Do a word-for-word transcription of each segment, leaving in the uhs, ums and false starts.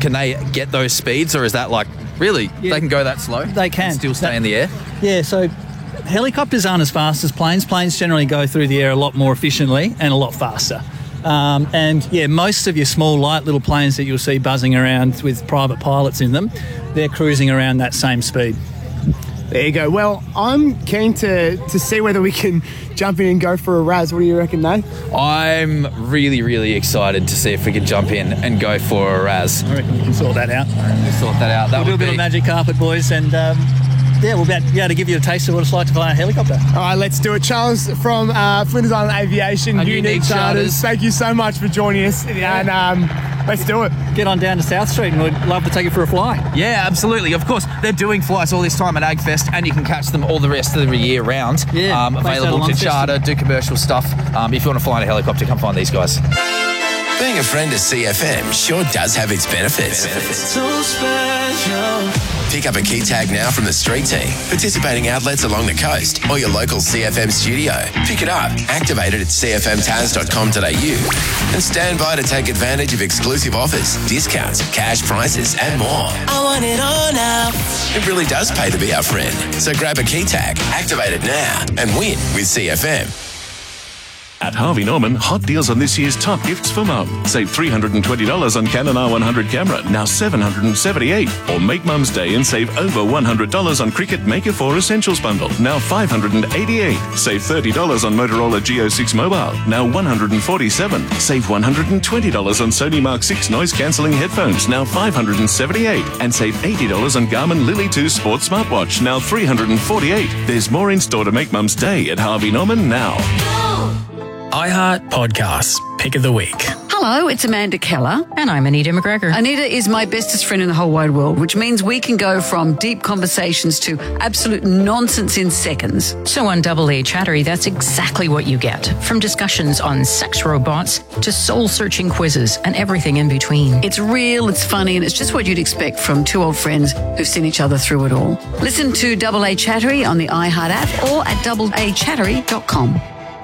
can they get those speeds, or is that like, really, Yeah. they can go that slow? They can. And still stay That- in the air? Yeah, so helicopters aren't as fast as planes. Planes generally go through the air a lot more efficiently and a lot faster. Um, and yeah, most of your small, light little planes that you'll see buzzing around with private pilots in them, they're cruising around that same speed. There you go. Well, I'm keen to, to see whether we can jump in and go for a Raz. What do you reckon, Nate? I'm really, really excited to see if we can jump in and go for a Raz. I reckon we can sort that out. We'll sort that out. That We'll do a would bit be... of magic carpet, boys, and um, yeah, we'll be able, be able to give you a taste of what it's like to fly a helicopter. All right, let's do it. Charles from uh, Flinders Island Aviation, And Unique, Unique Charters. Charters. Thank you so much for joining us, and um, let's do it. Get on down to South Street and we'd love to take you for a fly. Yeah, absolutely. Of course, they're doing flights all this time at AgFest, and you can catch them all the rest of the year round. Yeah, um, place out available along to charter, do commercial stuff. Um, if you want to fly in a helicopter, come find these guys. Being a friend of C F M sure does have its benefits. So special. Pick up a key tag now from the street team, participating outlets along the coast, or your local C F M studio. Pick it up, activate it at c f m taz dot com dot a u, and stand by to take advantage of exclusive offers, discounts, cash prizes, and more. I want it all now. It really does pay to be our friend. So grab a key tag, activate it now, and win with C F M. At Harvey Norman, hot deals on this year's top gifts for mum. Save three hundred twenty dollars on Canon R one hundred camera, now seven hundred seventy-eight dollars. Or make Mum's Day and save over one hundred dollars on Cricket Maker four Essentials Bundle, now five hundred eighty-eight dollars. Save thirty dollars on Motorola Geo six Mobile, now one hundred forty-seven dollars. Save one hundred twenty dollars on Sony Mark six noise-cancelling headphones, now five hundred seventy-eight dollars. And save eighty dollars on Garmin Lily two Sports Smartwatch, now three hundred forty-eight dollars. There's more in store to make Mum's Day at Harvey Norman now. iHeart Podcasts, Pick of the Week. Hello, it's Amanda Keller. And I'm Anita McGregor. Anita is my bestest friend in the whole wide world, which means we can go from deep conversations to absolute nonsense in seconds. So on Double A Chattery, that's exactly what you get. From discussions on sex robots to soul-searching quizzes and everything in between. It's real, it's funny, and it's just what you'd expect from two old friends who've seen each other through it all. Listen to Double A Chattery on the iHeart app or at double a chattery dot com.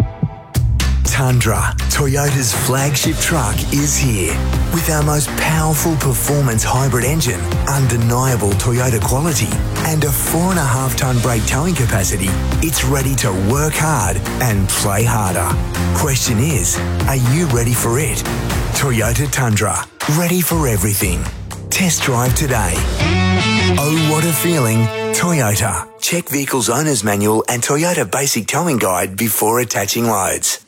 Tundra, Toyota's flagship truck, is here. With our most powerful performance hybrid engine, undeniable Toyota quality, and a four and a half tonne brake towing capacity, it's ready to work hard and play harder. Question is, are you ready for it? Toyota Tundra, ready for everything. Test drive today. Oh, what a feeling. Toyota. Check Vehicle's Owner's Manual and Toyota Basic Towing Guide before attaching loads.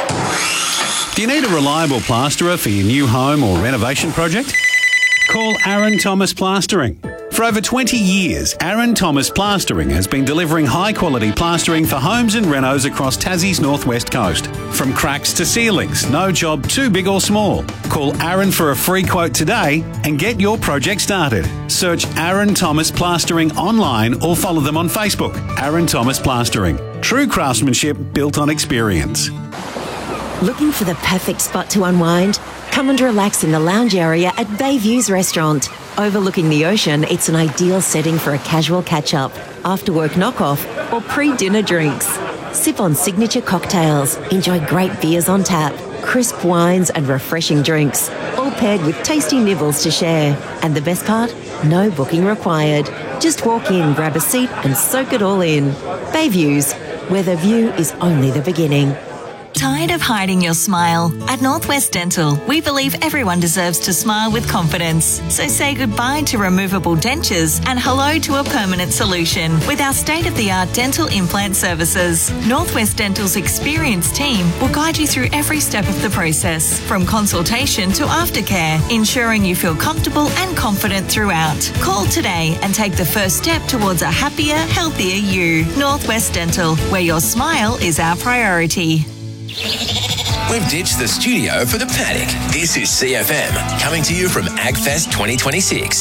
Do you need a reliable plasterer for your new home or renovation project? Call Aaron Thomas Plastering. For over twenty years, Aaron Thomas Plastering has been delivering high-quality plastering for homes and renos across Tassie's northwest coast. From cracks to ceilings, no job too big or small. Call Aaron for a free quote today and get your project started. Search Aaron Thomas Plastering online or follow them on Facebook. Aaron Thomas Plastering. True craftsmanship built on experience. Looking for the perfect spot to unwind? Come and relax in the lounge area at Bayviews Restaurant. Overlooking the ocean, it's an ideal setting for a casual catch-up, after-work knockoff, or pre-dinner drinks. Sip on signature cocktails, enjoy great beers on tap, crisp wines and refreshing drinks, all paired with tasty nibbles to share. And the best part? No booking required. Just walk in, grab a seat and soak it all in. Bayviews, where the view is only the beginning. Tired of hiding your smile? At Northwest Dental, we believe everyone deserves to smile with confidence. So say goodbye to removable dentures and hello to a permanent solution with our state-of-the-art dental implant services. Northwest Dental's experienced team will guide you through every step of the process, from consultation to aftercare, ensuring you feel comfortable and confident throughout. Call today and take the first step towards a happier, healthier you. Northwest Dental, where your smile is our priority. We've ditched the studio for the paddock. This is C F M, coming to you from AgFest twenty twenty-six.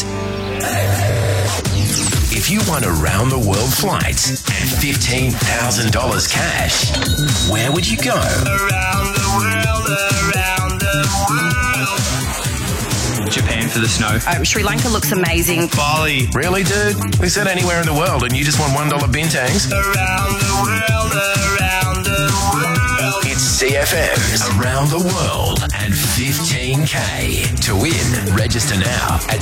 If you won around-the-world flights and fifteen thousand dollars cash, where would you go? Around the world, around the world. Japan for the snow. Um, Sri Lanka looks amazing. Bali. Really, dude? We said anywhere in the world and you just won one dollar bintangs? Around the world, around the world. It's C F M's Around the World and fifteen K. To win, register now at